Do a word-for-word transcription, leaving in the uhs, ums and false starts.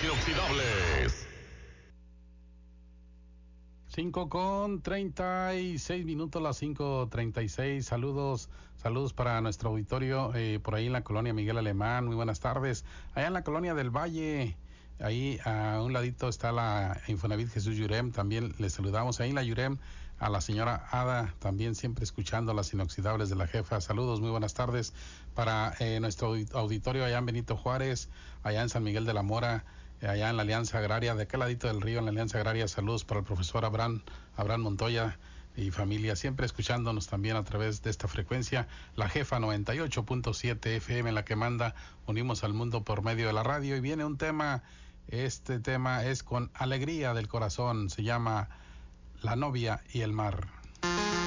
inoxidables. Cinco con treinta y seis minutos, las cinco treinta y seis. Saludos, saludos para nuestro auditorio eh, por ahí en la colonia Miguel Alemán. Muy buenas tardes. Allá en la colonia del Valle, ahí a un ladito está la Infonavit Jesús Yurem. También les saludamos ahí en la Yurem a la señora Ada, también siempre escuchando las inoxidables de la jefa. Saludos, muy buenas tardes para eh, nuestro auditorio allá en Benito Juárez, allá en San Miguel de la Mora, allá en la Alianza Agraria, de aquel ladito del río, en la Alianza Agraria. Saludos para el profesor Abraham, Abraham Montoya y familia, siempre escuchándonos también a través de esta frecuencia, la jefa noventa y ocho punto siete F M, en la que manda, unimos al mundo por medio de la radio. Y viene un tema, este tema es con alegría del corazón, se llama La novia y el mar.